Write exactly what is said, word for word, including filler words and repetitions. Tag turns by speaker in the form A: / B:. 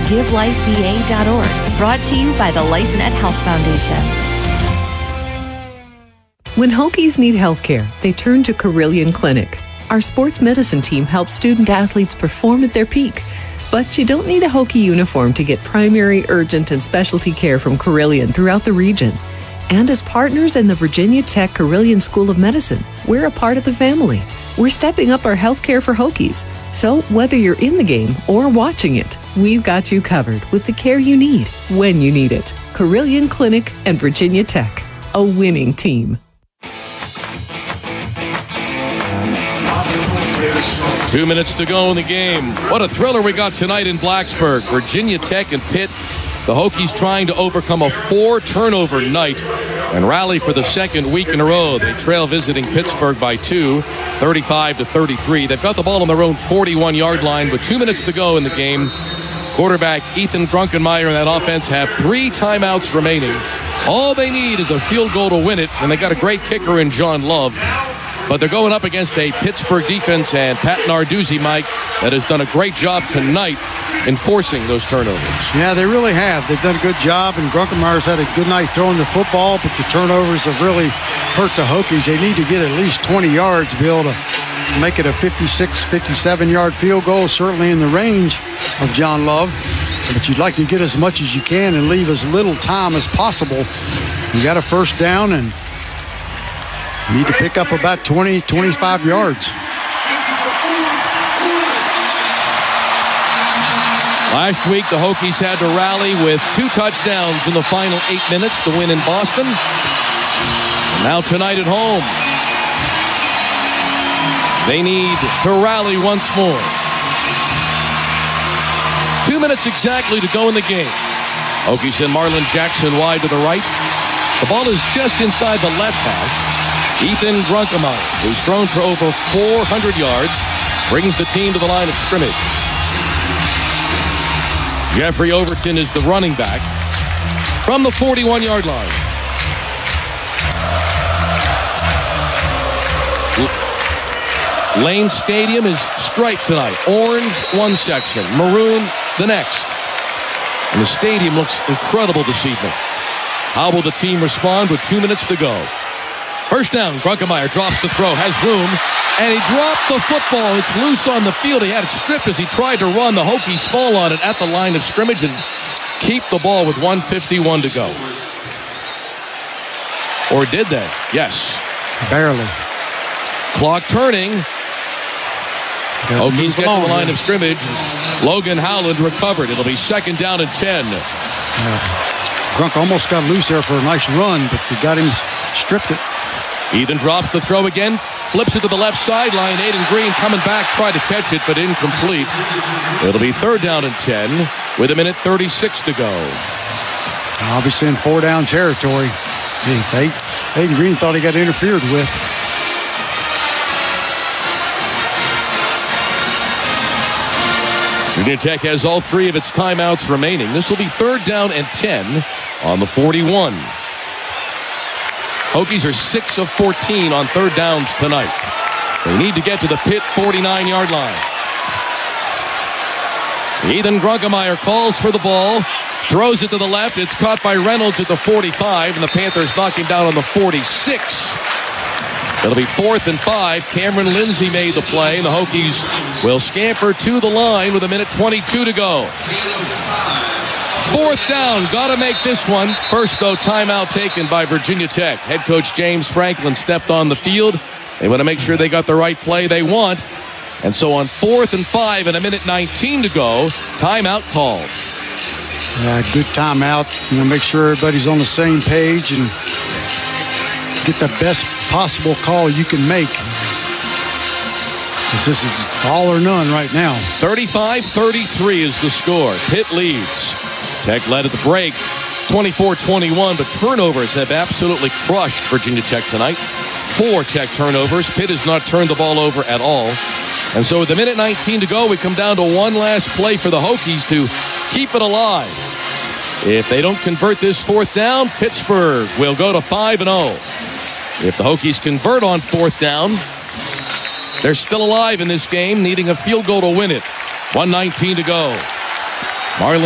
A: give life v a dot org. Brought to you by the LifeNet Health Foundation.
B: When Hokies need health care, they turn to Carilion Clinic. Our sports medicine team helps student athletes perform at their peak. But you don't need a Hokie uniform to get primary, urgent, and specialty care from Carilion throughout the region. And as partners in the Virginia Tech Carilion School of Medicine, we're a part of the family. We're stepping up our health care for Hokies. So whether you're in the game or watching it, we've got you covered with the care you need when you need it. Carilion Clinic and Virginia Tech, a winning team.
C: Two minutes to go in the game. What a thriller we got tonight in Blacksburg. Virginia Tech and Pitt. The Hokies trying to overcome a four-turnover night and rally for the second week in a row. They trail visiting Pittsburgh by two, thirty-five to thirty-three. They've got the ball on their own forty-one-yard line with two minutes to go in the game. Quarterback Ethan Grunkenmeyer and that offense have three timeouts remaining. All they need is a field goal to win it, and they got a great kicker in John Love. But they're going up against a Pittsburgh defense and Pat Narduzzi, Mike, that has done a great job tonight enforcing those turnovers.
D: Yeah, they really have. They've done a good job, and Grunkenmeyer's had a good night throwing the football, but the turnovers have really hurt the Hokies. They need to get at least twenty yards to be able to make it a fifty-six, fifty-seven-yard field goal, certainly in the range of John Love. But you'd like to get as much as you can and leave as little time as possible. You got a first down, and you need to pick up about twenty, twenty-five yards.
C: Last week, the Hokies had to rally with two touchdowns in the final eight minutes to win in Boston. And now tonight at home, they need to rally once more. Two minutes exactly to go in the game. Hokies send Marlon Jackson wide to the right. The ball is just inside the left hash. Ethan Grunkenmeyer, who's thrown for over four hundred yards, brings the team to the line of scrimmage. Jeffrey Overton is the running back from the forty-one-yard line. Lane Stadium is striped tonight. Orange one section, maroon the next. And the stadium looks incredible this evening. How will the team respond with two minutes to go? First down, Grunkenmeyer drops the throw, has room, and he dropped the football. It's loose on the field. He had it stripped as he tried to run. The Hokies fall on it at the line of scrimmage and keep the ball with one fifty-one to go. Or did they? Yes.
D: Barely.
C: Clock turning. Hokies get to the line of scrimmage. Logan Howland recovered. It'll be second down and ten.
D: Uh, Grunk almost got loose there for a nice run, but they got him, stripped it.
C: Ethan drops the throw again, flips it to the left sideline. Aiden Green coming back, tried to catch it, but incomplete. It'll be third down and ten with a minute thirty-six to go.
D: Obviously in four down territory. Hey, Aiden Green thought he got interfered with.
C: Virginia Tech has all three of its timeouts remaining. This will be third down and ten on the forty-one. Hokies are six of fourteen on third downs tonight. They need to get to the Pitt forty-nine-yard line. Ethan Grunkenmeyer calls for the ball, throws it to the left. It's caught by Reynolds at the forty-five, and the Panthers knock him down on the forty-six. It'll be fourth and five. Cameron Lindsay made the play, and the Hokies will scamper to the line with a minute twenty-two to go. Fourth down, got to make this one. First, though, timeout taken by Virginia Tech. Head coach James Franklin stepped on the field. They want to make sure they got the right play they want. And so on fourth and five and a minute nineteen to go, timeout called.
D: Uh, good timeout. You know, make sure everybody's on the same page and get the best possible call you can make. This is all or none right now.
C: thirty-five thirty-three is the score. Pitt leads. Tech led at the break, twenty-four twenty-one, but turnovers have absolutely crushed Virginia Tech tonight. Four Tech turnovers. Pitt has not turned the ball over at all. And so with a minute nineteen to go, we come down to one last play for the Hokies to keep it alive. If they don't convert this fourth down, Pittsburgh will go to five and oh. If the Hokies convert on fourth down, they're still alive in this game, needing a field goal to win it. one nineteen to go. Marlon